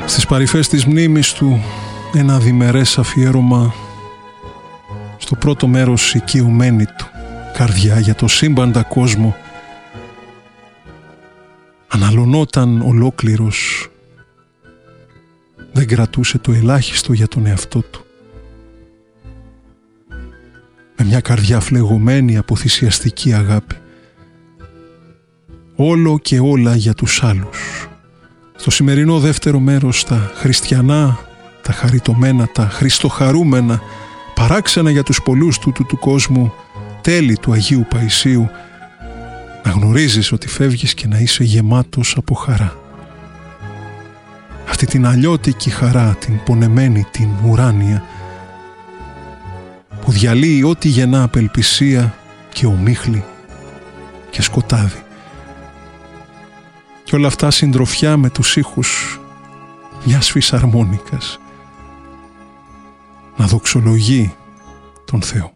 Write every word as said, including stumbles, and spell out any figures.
Στις παρυφές της μνήμης του ένα διμερές αφιέρωμα στο πρώτο μέρος οικειωμένη του καρδιά για το σύμπαντα κόσμο. Αναλωνόταν ολόκληρος, δεν κρατούσε το ελάχιστο για τον εαυτό του. Με μια καρδιά φλεγωμένη από θυσιαστική αγάπη. Όλο και όλα για τους άλλους. Στο σημερινό δεύτερο μέρος τα χριστιανά, τα χαριτωμένα, τα χριστοχαρούμενα, παράξενα για τους πολλούς του, του, του κόσμου, τέλη του Αγίου Παϊσίου, να γνωρίζεις ότι φεύγεις και να είσαι γεμάτος από χαρά. Αυτή την αλλιώτικη χαρά, την πονεμένη, την ουράνια, που διαλύει ό,τι γεννά απελπισία και ομίχλη και σκοτάδι. Και όλα αυτά συντροφιά με τους ήχους μιας φυσαρμόνικας να δοξολογεί τον Θεό.